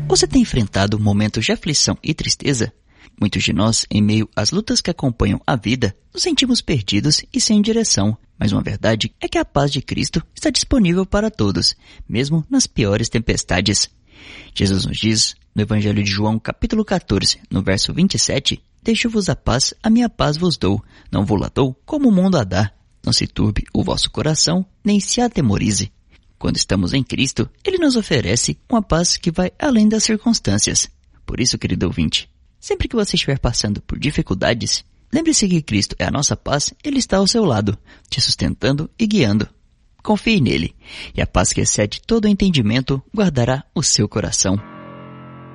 Você tem enfrentado momentos de aflição e tristeza? Muitos de nós, em meio às lutas que acompanham a vida, nos sentimos perdidos e sem direção. Mas uma verdade é que a paz de Cristo está disponível para todos, mesmo nas piores tempestades. Jesus nos diz, no Evangelho de João, capítulo 14, no verso 27, deixo-vos a paz, a minha paz vos dou, não vou lá dou como o mundo a dá. Não se turbe o vosso coração, nem se atemorize. Quando estamos em Cristo, Ele nos oferece uma paz que vai além das circunstâncias. Por isso, querido ouvinte, sempre que você estiver passando por dificuldades, lembre-se que Cristo é a nossa paz, Ele está ao seu lado, te sustentando e guiando. Confie nele, e a paz que excede todo o entendimento guardará o seu coração.